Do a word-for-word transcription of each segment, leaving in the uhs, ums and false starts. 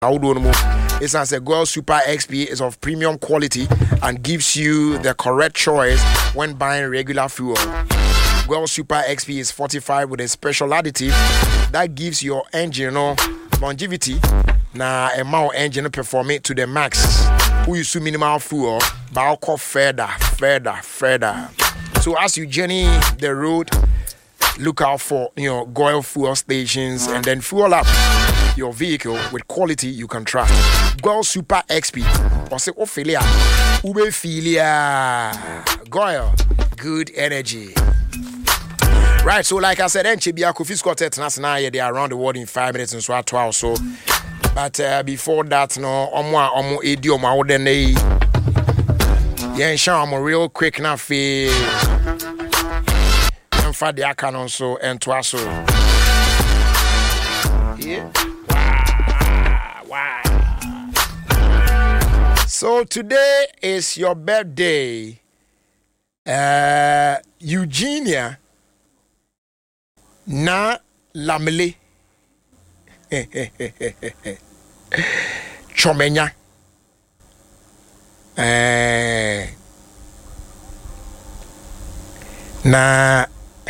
It's as a Goil Super X P is of premium quality and gives you the correct choice when buying regular fuel. Goil Super X P is fortified with a special additive that gives your engine you know, longevity. Now, amount engine perform it to the max. Who use minimal fuel, but I'll call further, further, further. So as you journey the road, look out for you know Goil fuel stations and then fuel up your vehicle with quality you can trust. Goil Super X P. Or say Ophelia. Ube Philia. Goil. Good energy. Right, so like I said, Enchibia Kofi Scott National, they are around the world in five minutes and so at twelve. So but uh, before that, no, Omwa Omo Idiom Audene. Yeah, I'm real quick now. Fee. And for the canon so and twaso. Yeah. Wow. Wow. So today is your birthday. Uh, Eugenia Na Lamele. Chomenya. Eh, na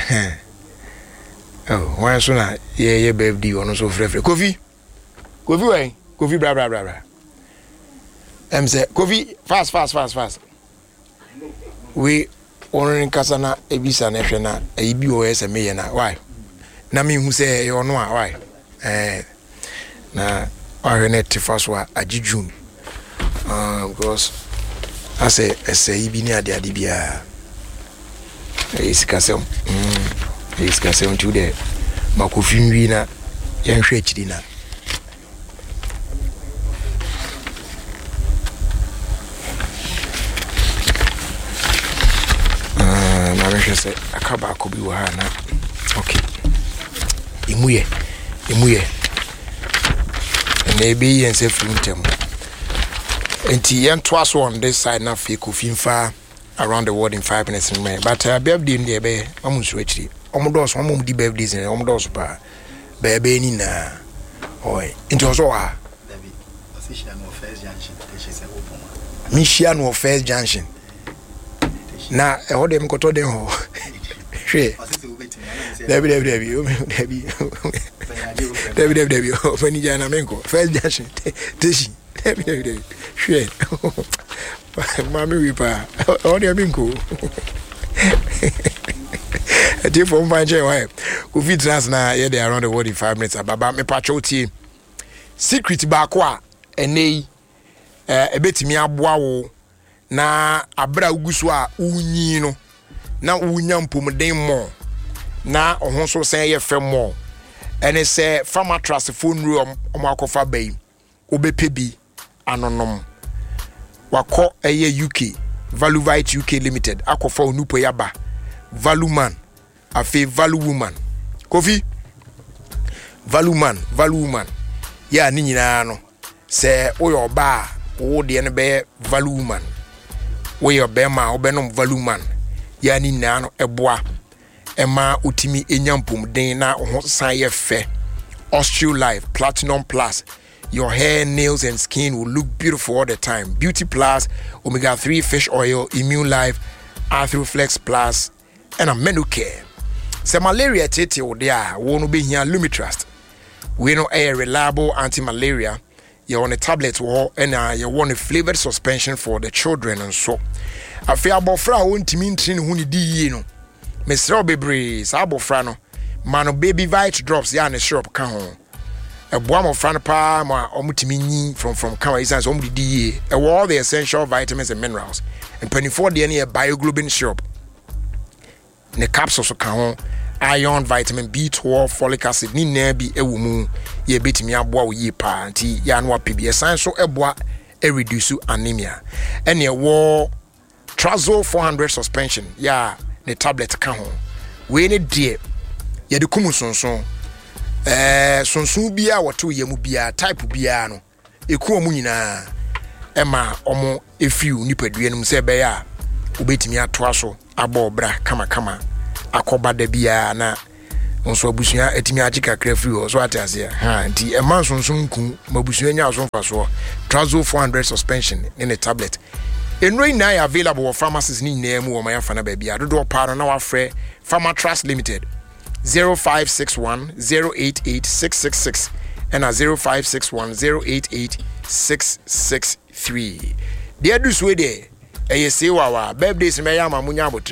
oh, why so na yeah yeah baby ono so frefre Kofi Kofi wey Kofi bra bra bra bra em say Kofi fast fast fast fast we orin kasa na ebisa na hwe na ebi o ese me na why na me hu say e ono a why eh na ahwe tifas wa agijun uh because I say, I say, you be near the Adibia. It's Castle. It's Castle today. Macufin Vina, young Shrech dinner. Uh, my mention said, a cabba could be Wahana. Okay. Imuye, Imuye. And maybe and say, Fluntem. And T twice on this side now for Kofinfa around the world in five minutes in May. But uh birthday in there be almost richly. Omodos one mum di birthdays in Omodos pa baby ni na oi into also ah first junction Mission no first junction na e ho dem koto dem ho hwe Debi debi debi debi debi debi debi ofani jana menko first junction teshi debi debi debi hwe mami wipa o de binko ati for manje why go fit trans na here they around the world in five minutes ababa me pacho tie secret ba ko a enei eh ebetimi aboa wo na abra ugusu a unyi no na unya mpomden mo na ohun so sen ye fem mo ene se farmer trust phone room omakofa bai obepebi anonom wako eye U K Valuvite U K Limited akofa onupo yaba Valuman afi Value Woman Kofi Value Man Value Woman ya ni nyina no se oyo ba wo de ne be Value Woman wo yo be ma obenom Value Man ya ni nyina no eboa ema utimi enyampom den na ho san ye fe Osteo Life Platinum Plus. Your hair, nails, and skin will look beautiful all the time. Beauty Plus, Omega three Fish Oil, Immune Life, Arthroflex Plus, and a Menu Care. So malaria tete odia, won't be here Lumitrust. We know a reliable anti-malaria. You're on a tablet wall, and uh, you want a flavored suspension for the children and so. I feel about fra won't mean trin huni di no. Mister Bebre, Sabo Frano, Mano Baby Vite drops, ya and syrup can home. A boam of Franapa, my omutimini from from Kawaii, only D A, all the essential vitamins and minerals, and twenty-four D N A bioglobin syrup. The capsules of Kahon, iron, vitamin B twelve, folic acid, ni nebi, a woman, ye bit me a boa ye party, yanwa P B S, and so a boa, a reduce anemia. And your war Trazol four hundred suspension, ya, the tablet Kahon. We need dear, ye the Kumuson son. Eh sonsun bia woto yemu bia type bia no eku omu nyina ema omo efiu nipadua num se be ya obetimi atoa so abo bra kama kama akoba da bia na nso abusua etimi agi kakra free ho so atase ha nti e man sonso nku mabusua nya so mfa so Trazo four hundred suspension in a tablet enroi na ya available for pharmacies ni nyina mu wo ma ya fa na ba bia dodo pa no na wa frɛ Pharma Trust Limited zero five six one zero eight eight six six six and a zero five six one zero eight eight six six three. The adu so dey e ye se wa wa birthdays me ya ma munya abotre